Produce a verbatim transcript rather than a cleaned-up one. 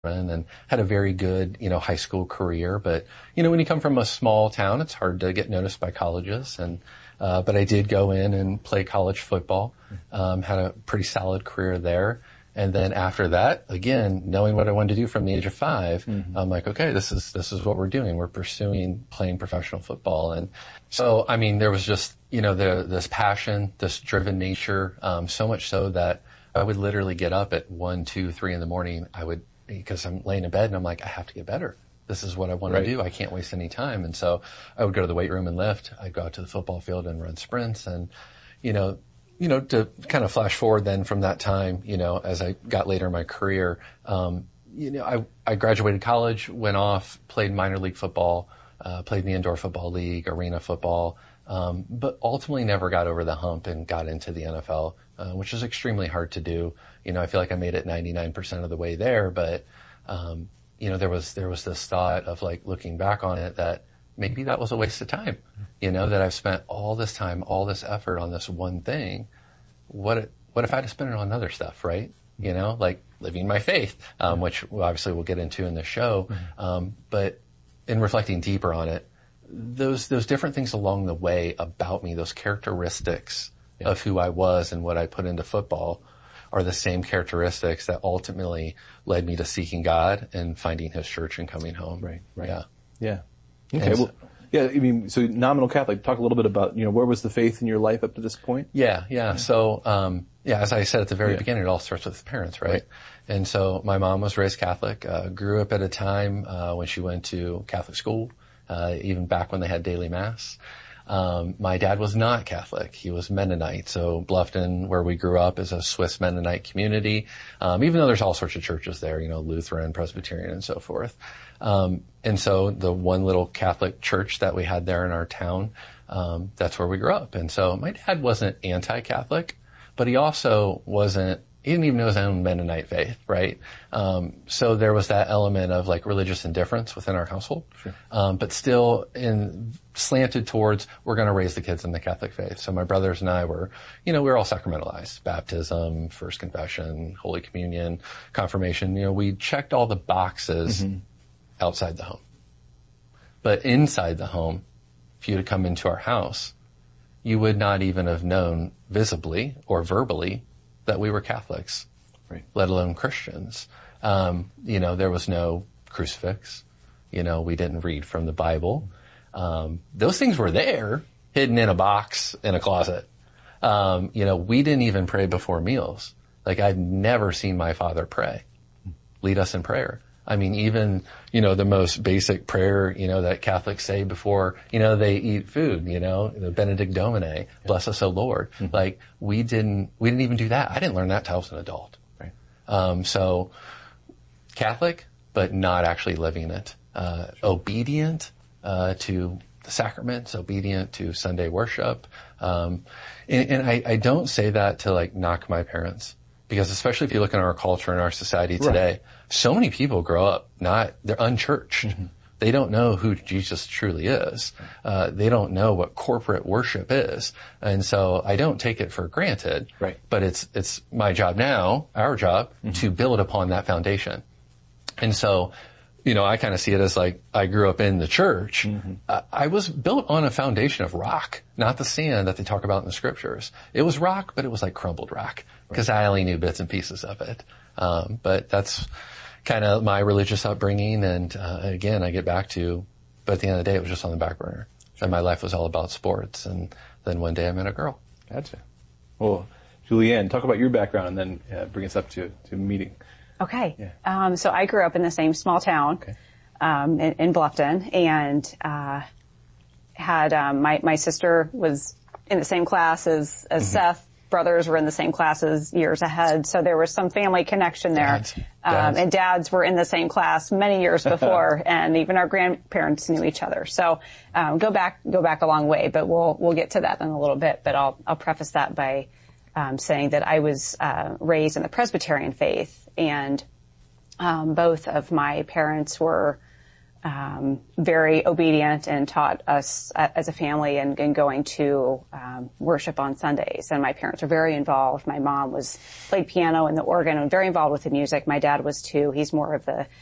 and had a very good, you know, high school career. But, you know, when you come from a small town, it's hard to get noticed by colleges. And, uh, but I did go in and play college football, um, had a pretty solid career there. And then after that, again, knowing what I wanted to do from the age of five, mm-hmm. I'm like, okay, this is, this is what we're doing. We're pursuing playing professional football. And so, I mean, there was just, you know, the, this passion, this driven nature, um, so much so that I would literally get up at one, two, three in the morning. I would, because I'm laying in bed and I'm like, I have to get better. This is what I want right. to do. I can't waste any time. And so I would go to the weight room and lift. I'd go out to the football field and run sprints. And, you know, you know, to kind of flash forward then from that time, you know, as I got later in my career, um, you know, I, I graduated college, went off, played minor league football, uh, played in the indoor football league, arena football, um, but ultimately never got over the hump and got into the N F L, uh, which is extremely hard to do. You know, I feel like I made it ninety-nine percent of the way there, but, um, you know, there was, there was this thought of like looking back on it that maybe that was a waste of time, you know, that I've spent all this time, all this effort on this one thing. What, if, what if I had to spend it on other stuff, right? You know, like living my faith, um, which obviously we'll get into in the show. Um, but in reflecting deeper on it, those, those different things along the way about me, those characteristics yeah. of who I was and what I put into football are the same characteristics that ultimately led me to seeking God and finding his church and coming home. Right. Right. Yeah. Yeah. Okay. Well, yeah, I mean, so nominal Catholic, talk a little bit about, you know, where was the faith in your life up to this point? Yeah, yeah. yeah. So, um, yeah, as I said at the very yeah. beginning, it all starts with parents, right? right? And so my mom was raised Catholic, uh, grew up at a time, uh, when she went to Catholic school, uh, even back when they had daily mass. Um, my dad was not Catholic. He was Mennonite. So Bluffton, where we grew up, is a Swiss Mennonite community. Um, even though there's all sorts of churches there, you know, Lutheran, Presbyterian, and so forth. Um, and so the one little Catholic church that we had there in our town, um, that's where we grew up. And so my dad wasn't anti-Catholic, but he also wasn't, he didn't even know his own Mennonite faith, right? Um, so there was that element of like religious indifference within our household. Sure. Um, but still in slanted towards, we're going to raise the kids in the Catholic faith. So my brothers and I were, you know, we were all sacramentalized. Baptism, first confession, Holy Communion, confirmation. You know, we checked all the boxes mm-hmm. outside the home. But inside the home, if you had come into our house, you would not even have known visibly or verbally that we were Catholics, right. let alone Christians. Um, you know, there was no crucifix. You know, we didn't read from the Bible. Um, those things were there, hidden in a box in a closet. Um, you know, we didn't even pray before meals. Like, I'd never seen my father pray, lead us in prayer. I mean, even, you know, the most basic prayer, you know, that Catholics say before, you know, they eat food, you know, the Benedict Domine, yeah. bless us, O Lord. Mm-hmm. Like, we didn't, we didn't even do that. I didn't learn that till I was an adult. Right. Um, so, Catholic, but not actually living it. Uh, sure. Obedient, uh, to the sacraments, obedient to Sunday worship. Um, and, and I, I don't say that to like knock my parents. Because especially if you look in our culture and our society today, right. so many people grow up not, they're unchurched. Mm-hmm. They don't know who Jesus truly is. Uh, they don't know what corporate worship is. And so I don't take it for granted. Right. But it's, it's my job now, our job, mm-hmm. to build upon that foundation. And so, you know, I kind of see it as like, I grew up in the church. Mm-hmm. Uh, I was built on a foundation of rock, not the sand that they talk about in the scriptures. It was rock, but it was like crumbled rock. Because I only knew bits and pieces of it. Um, but that's kind of my religious upbringing. And, uh, again, I get back to, but at the end of the day, it was just on the back burner. Sure. And my life was all about sports. And then one day I met a girl. Gotcha. Well, Julianne, talk about your background and then uh, bring us up to, to meeting. Okay. Yeah. Um, so I grew up in the same small town, okay. um, in, in Bluffton, and, uh, had, um, my, my sister was in the same class as, as mm-hmm. Seth. Brothers were in the same classes years ahead, so there was some family connection there. Dads. Dads. Um, and dads were in the same class many years before, and even our grandparents knew each other. So um, go back, go back a long way. But we'll we'll get to that in a little bit. But I'll I'll preface that by um, saying that I was uh, raised in the Presbyterian faith, and um, both of my parents were um, very obedient and taught us uh, as a family and, and going to um, worship on Sundays. And my parents were very involved. My mom was played piano and the organ and very involved with the music. My dad was too. He's more of the